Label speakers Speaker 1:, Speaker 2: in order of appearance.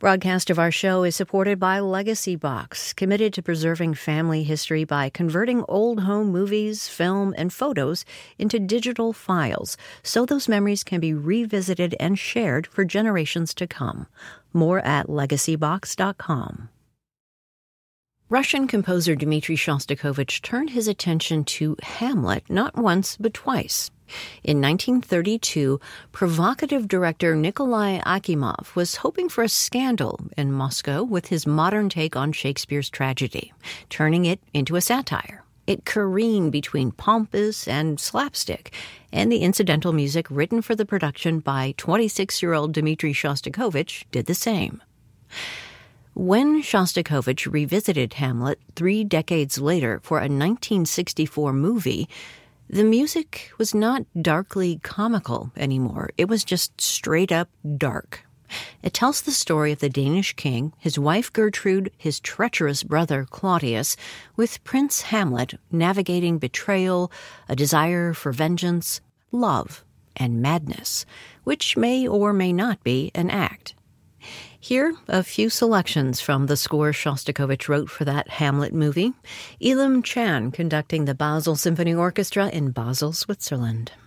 Speaker 1: Broadcast of our show is supported by Legacy Box, committed to preserving family history by converting old home movies, film, and photos into digital files so those memories can be revisited and shared for generations to come. More at legacybox.com. Russian composer Dmitri Shostakovich turned his attention to Hamlet not once but twice. In 1932, provocative director Nikolai Akimov was hoping for a scandal in Moscow with his modern take on Shakespeare's tragedy, turning it into a satire. It careened between pompous and slapstick, and the incidental music written for the production by 26-year-old Dmitri Shostakovich did the same. When Shostakovich revisited Hamlet 3 decades later for a 1964 movie, the music was not darkly comical anymore. It was just straight-up dark. It tells the story of the Danish king, his wife Gertrude, his treacherous brother Claudius, with Prince Hamlet navigating betrayal, a desire for vengeance, love, and madness, which may or may not be an act. Here, a few selections from the score Shostakovich wrote for that Hamlet movie. Elim Chan conducting the Basel Symphony Orchestra in Basel, Switzerland.